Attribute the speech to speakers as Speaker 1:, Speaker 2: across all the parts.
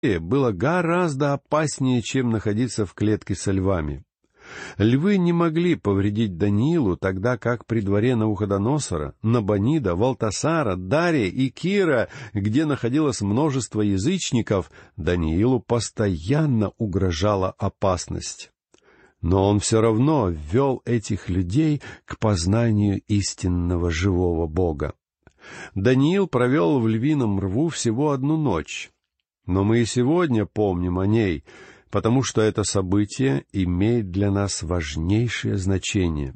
Speaker 1: было гораздо опаснее, чем находиться в клетке со львами. Львы не могли повредить Даниилу, тогда как при дворе Навуходоносора, Набонида, Валтасара, Дария и Кира, где находилось множество язычников, Даниилу постоянно угрожала опасность. Но он все равно ввел этих людей к познанию истинного живого Бога. Даниил провел в львином рву всего 1 ночь, но мы и сегодня помним о ней, потому что это событие имеет для нас важнейшее значение.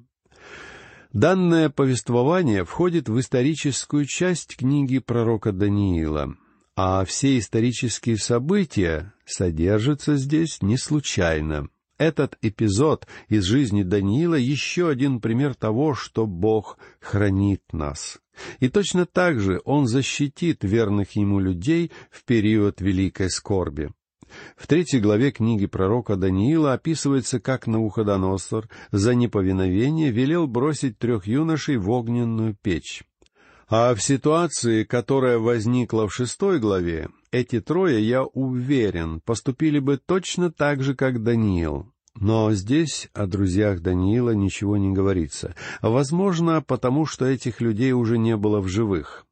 Speaker 1: Данное повествование входит в историческую часть книги пророка Даниила, а все исторические события содержатся здесь не случайно. Этот эпизод из жизни Даниила еще один пример того, что Бог хранит нас. И точно так же Он защитит верных Ему людей в период великой скорби. В 3 главе книги пророка Даниила описывается, как Навуходоносор за неповиновение велел бросить 3 юношей в огненную печь. А в ситуации, которая возникла в 6 главе, эти 3, я уверен, поступили бы точно так же, как Даниил. Но здесь о друзьях Даниила ничего не говорится. Возможно, потому что этих людей уже не было в живых.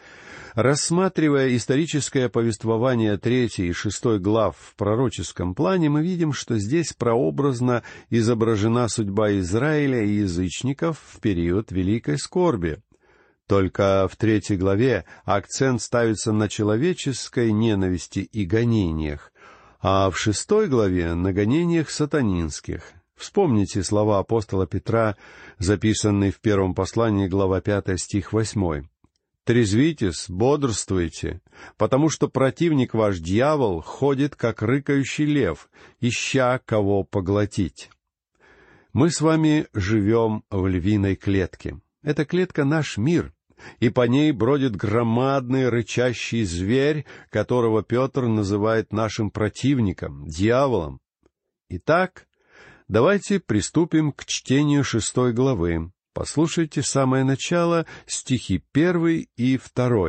Speaker 1: Рассматривая историческое повествование 3 и 6 глав в пророческом плане, мы видим, что здесь прообразно изображена судьба Израиля и язычников в период великой скорби. Только в 3 главе акцент ставится на человеческой ненависти и гонениях, а в 6 главе на гонениях сатанинских. Вспомните слова апостола Петра, записанные в 1 послании, глава 5, стих 8. «Трезвитесь, бодрствуйте, потому что противник ваш, дьявол, ходит, как рыкающий лев, ища кого поглотить». Мы с вами живем в львиной клетке. Эта клетка — наш мир, и по ней бродит громадный рычащий зверь, которого Петр называет нашим противником, дьяволом. Итак, давайте приступим к чтению 6 главы. Послушайте самое начало, стихи 1 и 2.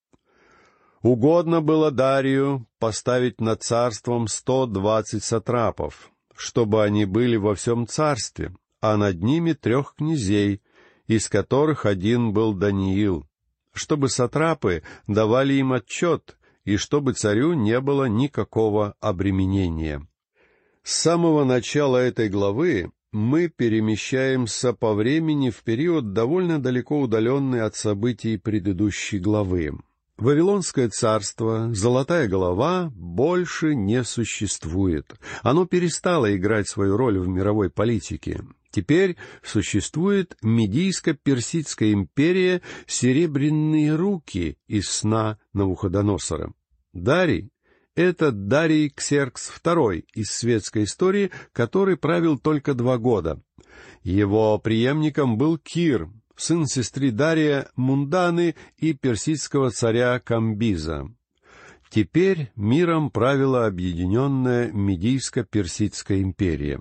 Speaker 1: «Угодно было Дарию поставить над царством 120 сатрапов, чтобы они были во всем царстве, а над ними 3 князей, из которых один был Даниил, чтобы сатрапы давали им отчет, и чтобы царю не было никакого обременения». С самого начала этой главы мы перемещаемся по времени в период, довольно далеко удаленный от событий предыдущей главы. Вавилонское царство, золотая голова, больше не существует. Оно перестало играть свою роль в мировой политике. Теперь существует Медийско-Персидская империя, серебряные руки из сна Навуходоносора. Дарий — это Дарий Ксеркс II из светской истории, который правил только 2 года. Его преемником был Кир, сын сестры Дария Мунданы и персидского царя Камбиза. Теперь миром правила объединенная Медийско-Персидская империя.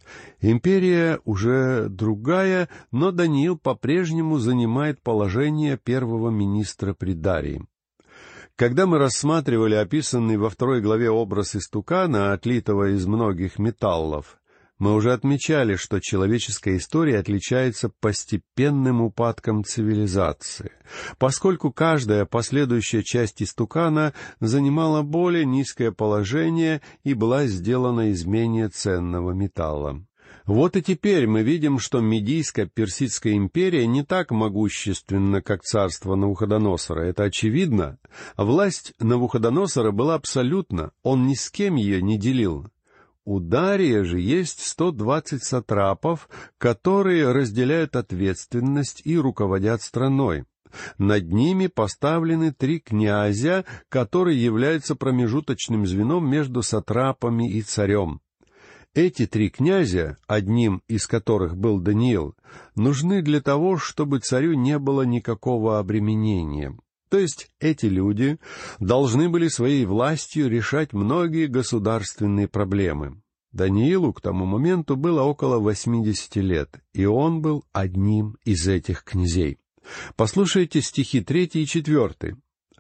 Speaker 1: Империя уже другая, но Даниил по-прежнему занимает положение первого министра при Дарии. Когда мы рассматривали описанный во 2 главе образ истукана, отлитого из многих металлов, мы уже отмечали, что человеческая история отличается постепенным упадком цивилизации, поскольку каждая последующая часть истукана занимала более низкое положение и была сделана из менее ценного металла. Вот и теперь мы видим, что Медийско-Персидская империя не так могущественна, как царство Навуходоносора. Это очевидно. Власть Навуходоносора была абсолютна, он ни с кем ее не делил. У Дария же есть 120 сатрапов, которые разделяют ответственность и руководят страной. Над ними поставлены 3 князя, которые являются промежуточным звеном между сатрапами и царем. Эти 3 князя, одним из которых был Даниил, нужны для того, чтобы царю не было никакого обременения. То есть эти люди должны были своей властью решать многие государственные проблемы. Даниилу к тому моменту было около 80 лет, и он был одним из этих князей. Послушайте стихи 3 и 4.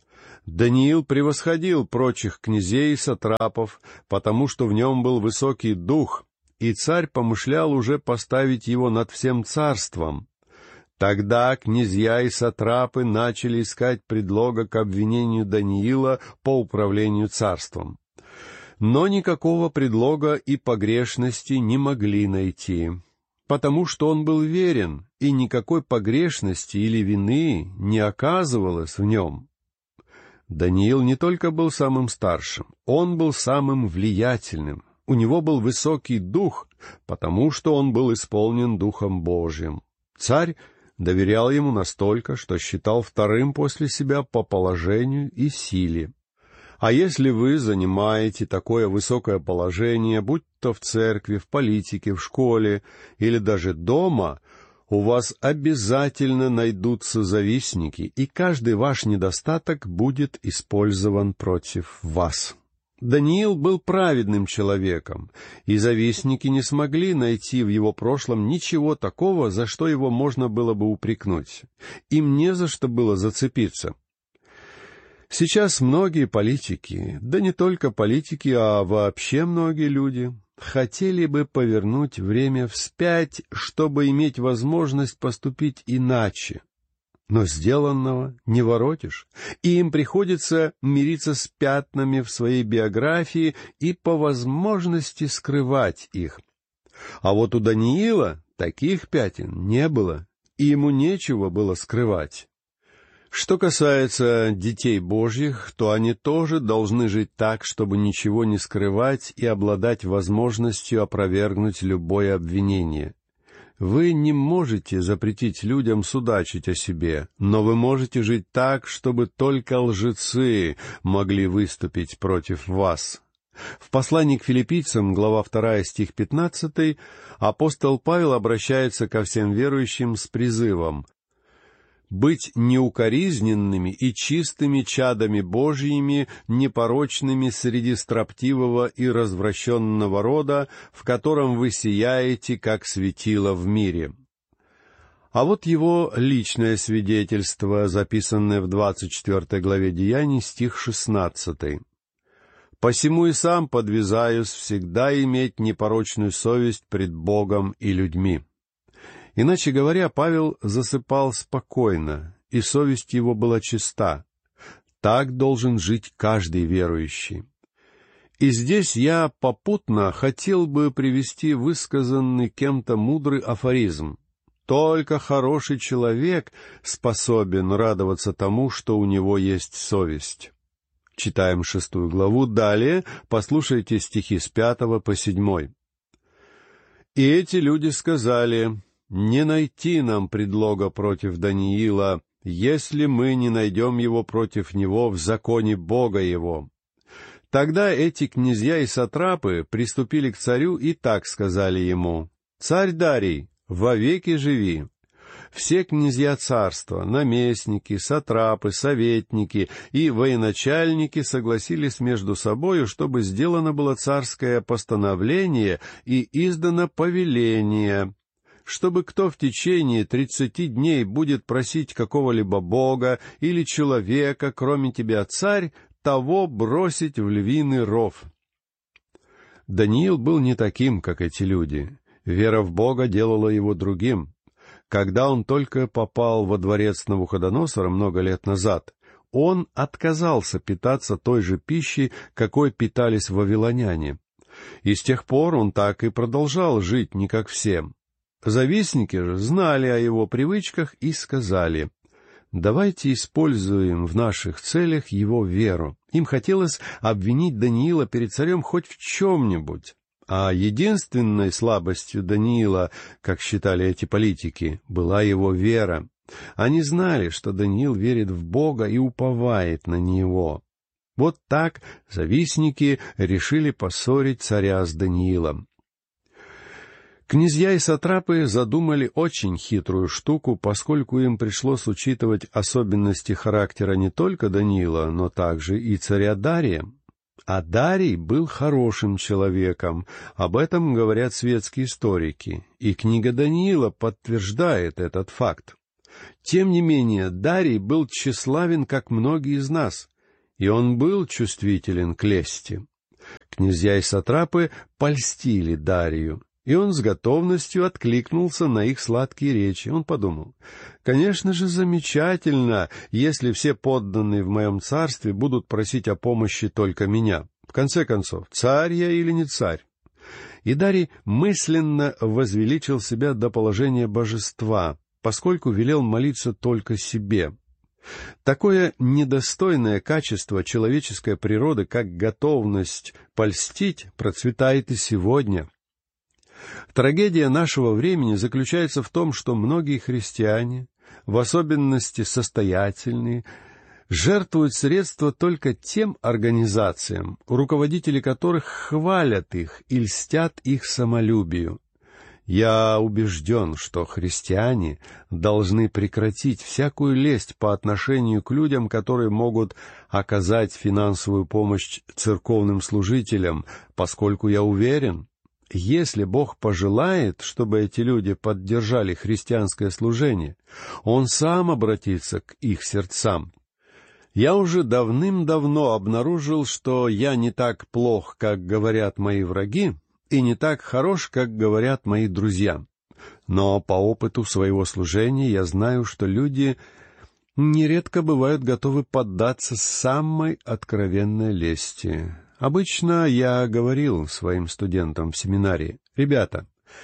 Speaker 1: Даниил превосходил прочих князей и сатрапов, потому что в нем был высокий дух, и царь помышлял уже поставить его над всем царством. Тогда князья и сатрапы начали искать предлога к обвинению Даниила по управлению царством. Но никакого предлога и погрешности не могли найти, потому что он был верен, и никакой погрешности или вины не оказывалось в нем. Даниил не только был самым старшим, он был самым влиятельным. У него был высокий дух, потому что он был исполнен Духом Божьим. Царь доверял ему настолько, что считал вторым после себя по положению и силе. А если вы занимаете такое высокое положение, будь то в церкви, в политике, в школе или даже дома, у вас обязательно найдутся завистники, и каждый ваш недостаток будет использован против вас. Даниил был праведным человеком, и завистники не смогли найти в его прошлом ничего такого, за что его можно было бы упрекнуть. Им не за что было зацепиться. Сейчас многие политики, да не только политики, а вообще многие люди, хотели бы повернуть время вспять, чтобы иметь возможность поступить иначе. Но сделанного не воротишь, и им приходится мириться с пятнами в своей биографии и по возможности скрывать их. А вот у Даниила таких пятен не было, и ему нечего было скрывать. Что касается детей Божьих, то они тоже должны жить так, чтобы ничего не скрывать и обладать возможностью опровергнуть любое обвинение. Вы не можете запретить людям судачить о себе, но вы можете жить так, чтобы только лжецы могли выступить против вас. В послании к Филиппийцам, глава 2, стих 15, апостол Павел обращается ко всем верующим с призывом быть неукоризненными и чистыми чадами Божьими, непорочными среди строптивого и развращенного рода, в котором вы сияете, как светило в мире. А вот его личное свидетельство, записанное в 24 главе Деяний, стих 16. «Посему и сам подвязаюсь всегда иметь непорочную совесть пред Богом и людьми». Иначе говоря, Павел засыпал спокойно, и совесть его была чиста. Так должен жить каждый верующий. И здесь я попутно хотел бы привести высказанный кем-то мудрый афоризм. Только хороший человек способен радоваться тому, что у него есть совесть. Читаем 6 главу. Далее послушайте стихи с 5 по 7. «И эти люди сказали: не найти нам предлога против Даниила, если мы не найдем его против него в законе Бога его. Тогда эти князья и сатрапы приступили к царю и так сказали ему: «Царь Дарий, вовеки живи». Все князья царства, наместники, сатрапы, советники и военачальники согласились между собою, чтобы сделано было царское постановление и издано повеление, чтобы кто в течение 30 дней будет просить какого-либо бога или человека, кроме тебя, царь, того бросить в львиный ров. Даниил был не таким, как эти люди. Вера в Бога делала его другим. Когда он только попал во дворец Навуходоносора много лет назад, он отказался питаться той же пищей, какой питались вавилоняне. И с тех пор он так и продолжал жить не как все. Завистники же знали о его привычках и сказали: «Давайте используем в наших целях его веру». Им хотелось обвинить Даниила перед царем хоть в чем-нибудь. А единственной слабостью Даниила, как считали эти политики, была его вера. Они знали, что Даниил верит в Бога и уповает на Него. Вот так завистники решили поссорить царя с Даниилом. Князья и сатрапы задумали очень хитрую штуку, поскольку им пришлось учитывать особенности характера не только Даниила, но также и царя Дария. А Дарий был хорошим человеком, об этом говорят светские историки, и книга Даниила подтверждает этот факт. Тем не менее, Дарий был тщеславен, как многие из нас, и он был чувствителен к лести. Князья и сатрапы польстили Дарию, и он с готовностью откликнулся на их сладкие речи. Он подумал: «Конечно же, замечательно, если все подданные в моем царстве будут просить о помощи только меня. В конце концов, царь я или не царь?» И Дарий мысленно возвеличил себя до положения божества, поскольку велел молиться только себе. Такое недостойное качество человеческой природы, как готовность польстить, процветает и сегодня. Трагедия нашего времени заключается в том, что многие христиане, в особенности состоятельные, жертвуют средства только тем организациям, руководители которых хвалят их и льстят их самолюбию. Я убежден, что христиане должны прекратить всякую лесть по отношению к людям, которые могут оказать финансовую помощь церковным служителям, поскольку я уверен, если Бог пожелает, чтобы эти люди поддержали христианское служение, Он сам обратится к их сердцам. Я уже давным-давно обнаружил, что я не так плох, как говорят мои враги, и не так хорош, как говорят мои друзья. Но по опыту своего служения я знаю, что люди нередко бывают готовы поддаться самой откровенной лести. Обычно я говорил своим студентам в семинарии: «Ребята,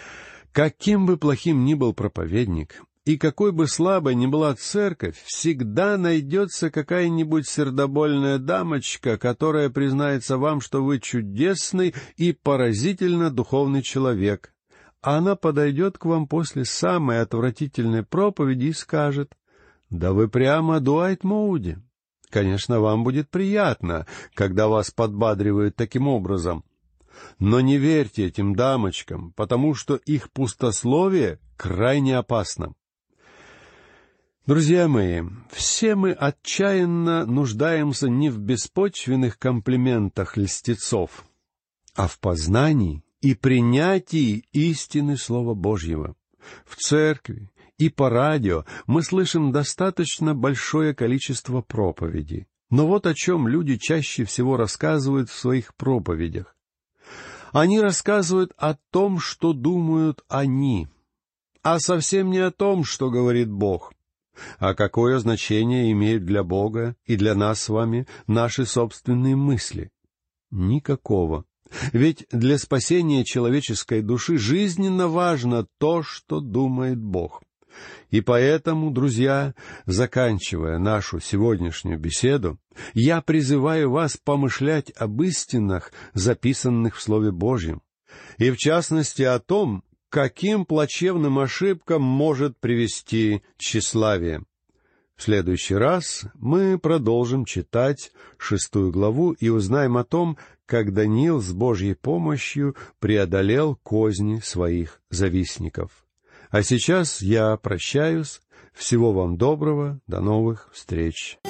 Speaker 1: каким бы плохим ни был проповедник, и какой бы слабой ни была церковь, всегда найдется какая-нибудь сердобольная дамочка, которая признается вам, что вы чудесный и поразительно духовный человек. А она подойдет к вам после самой отвратительной проповеди и скажет: «Да вы прямо Дуайт Моуди». Конечно, вам будет приятно, когда вас подбадривают таким образом. Но не верьте этим дамочкам, потому что их пустословие крайне опасно. Друзья мои, все мы отчаянно нуждаемся не в беспочвенных комплиментах льстецов, а в познании и принятии истины Слова Божьего. В церкви и по радио мы слышим достаточно большое количество проповедей. Но вот о чем люди чаще всего рассказывают в своих проповедях. Они рассказывают о том, что думают они, а совсем не о том, что говорит Бог. А какое значение имеют для Бога и для нас с вами наши собственные мысли? Никакого. Ведь для спасения человеческой души жизненно важно то, что думает Бог. И поэтому, друзья, заканчивая нашу сегодняшнюю беседу, я призываю вас помышлять об истинах, записанных в Слове Божьем, и в частности о том, каким плачевным ошибкам может привести тщеславие. В следующий раз мы продолжим читать 6 главу и узнаем о том, как Даниил с Божьей помощью преодолел козни своих завистников. А сейчас я прощаюсь. Всего вам доброго. До новых встреч.